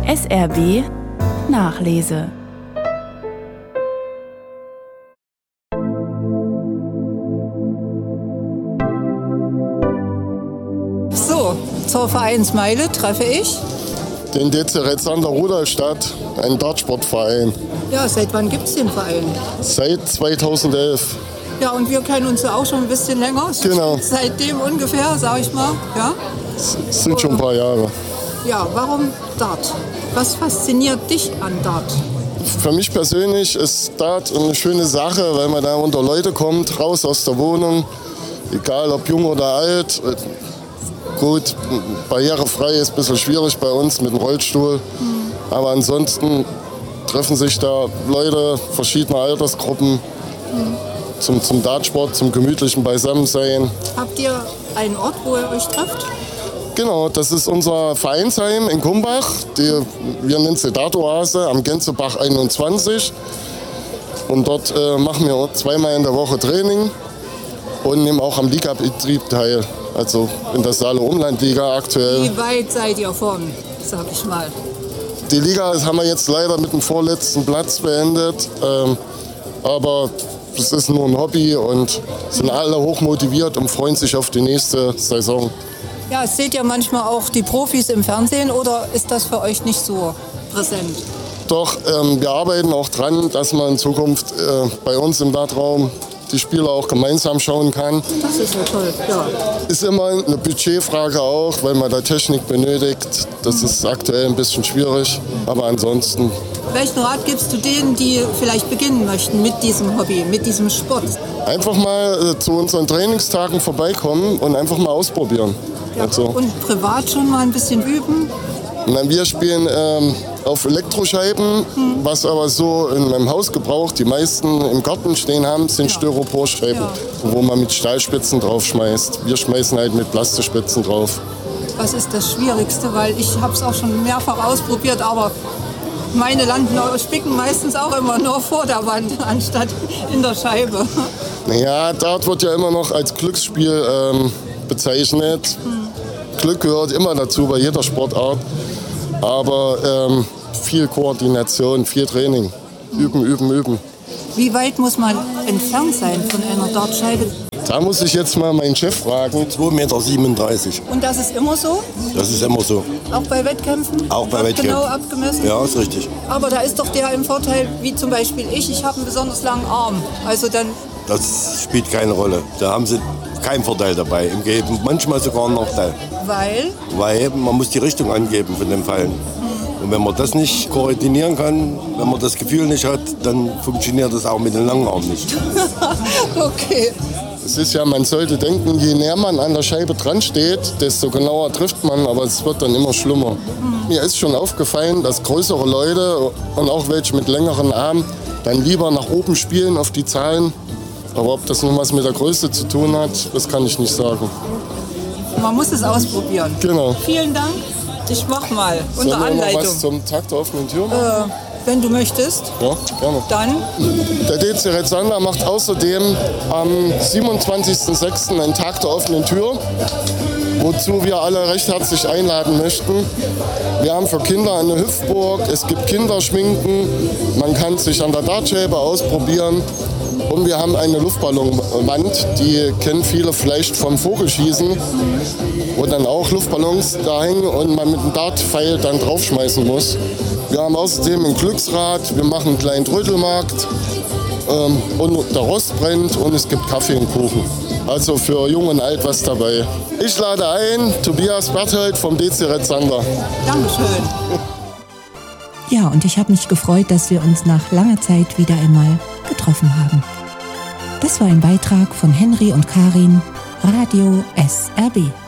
SRB Nachlese. So, zur Vereinsmeile treffe ich den DC Rezander Rudolstadt, ein Dartsportverein. Ja, seit wann gibt es den Verein? Seit 2011. Ja, und wir kennen uns ja auch schon ein bisschen länger. Genau. Seitdem ungefähr, sag ich mal. Ja? Es sind schon ein paar Jahre. Ja, warum Dart? Was fasziniert dich an Dart? Für mich persönlich ist Dart eine schöne Sache, weil man da unter Leute kommt, raus aus der Wohnung, egal ob jung oder alt. Gut, barrierefrei ist ein bisschen schwierig bei uns mit dem Rollstuhl, aber ansonsten treffen sich da Leute verschiedener Altersgruppen zum Dartsport, zum gemütlichen Beisammensein. Habt ihr einen Ort, wo ihr euch trefft? Genau, das ist unser Vereinsheim in Kumbach. Wir nennen es die Dart-Oase am Gänzebach 21. Und dort machen wir zweimal in der Woche Training und nehmen auch am Ligabetrieb teil. Also in der Saale-Umland-Liga aktuell. Wie weit seid ihr vorn, sag ich mal? Die Liga haben wir jetzt leider mit dem vorletzten Platz beendet. Aber es ist nur ein Hobby und sind alle hochmotiviert und freuen sich auf die nächste Saison. Ja, seht ihr manchmal auch die Profis im Fernsehen oder ist das für euch nicht so präsent? Doch, wir arbeiten auch dran, dass man in Zukunft bei uns im Dartraum die Spieler auch gemeinsam schauen kann. Das ist ja toll, ja. Ist immer eine Budgetfrage auch, weil man da Technik benötigt. Das ist aktuell ein bisschen schwierig, aber ansonsten. Welchen Rat gibst du denen, die vielleicht beginnen möchten mit diesem Hobby, mit diesem Sport? Einfach mal zu unseren Trainingstagen vorbeikommen und einfach mal ausprobieren. Ja, also. Und privat schon mal ein bisschen üben? Wir spielen auf Elektroscheiben, was aber so in meinem Haus gebraucht, die meisten im Garten stehen haben, sind Styroporscheiben, wo man mit Stahlspitzen drauf schmeißt. Wir schmeißen halt mit Plastikspitzen drauf. Was ist das Schwierigste? Weil ich habe es auch schon mehrfach ausprobiert, aber meine landen spicken meistens auch immer nur vor der Wand, anstatt in der Scheibe. Naja, Dart wird ja immer noch als Glücksspiel bezeichnet. Glück gehört immer dazu bei jeder Sportart. Aber viel Koordination, viel Training. Üben. Wie weit muss man entfernt sein von einer Dartscheibe? Da muss ich jetzt mal meinen Chef fragen. 2,37 Meter. Und das ist immer so? Das ist immer so. Auch bei Wettkämpfen? Auch bei Wettkämpfen. Genau abgemessen? Ja, ist richtig. Aber da ist doch der im Vorteil, wie zum Beispiel ich habe einen besonders langen Arm. Also dann. Das spielt keine Rolle. Da haben sie keinen Vorteil dabei. Im Gegenteil, manchmal sogar einen Nachteil. Weil? Weil man muss die Richtung angeben von den Fallen. Und wenn man das nicht koordinieren kann, wenn man das Gefühl nicht hat, dann funktioniert das auch mit den langen Armen nicht. Okay. Es ist ja, man sollte denken, je näher man an der Scheibe dran steht, desto genauer trifft man, aber es wird dann immer schlimmer. Mir ist schon aufgefallen, dass größere Leute und auch welche mit längeren Armen dann lieber nach oben spielen auf die Zahlen. Aber ob das nun was mit der Größe zu tun hat, das kann ich nicht sagen. Man muss es ausprobieren. Genau. Vielen Dank. Ich mach mal unter Anleitung. Noch was zum Tag der offenen Tür? Wenn du möchtest. Ja, gerne. Dann? Der DC Rezander macht außerdem am 27.06. einen Tag der offenen Tür, wozu wir alle recht herzlich einladen möchten. Wir haben für Kinder eine Hüpfburg, es gibt Kinderschminken, man kann sich an der Dartscheibe ausprobieren. Und wir haben eine Luftballonwand, die kennen viele vielleicht vom Vogelschießen, wo dann auch Luftballons da hängen und man mit dem Dartpfeil dann draufschmeißen muss. Wir haben außerdem ein Glücksrad, wir machen einen kleinen Trödelmarkt und der Rost brennt und es gibt Kaffee und Kuchen. Also für Jung und Alt was dabei. Ich lade ein, Tobias Berthold vom DC Rezander. Dankeschön. Ja, und ich habe mich gefreut, dass wir uns nach langer Zeit wieder einmal getroffen haben. Das war ein Beitrag von Henry und Karin, Radio SRB.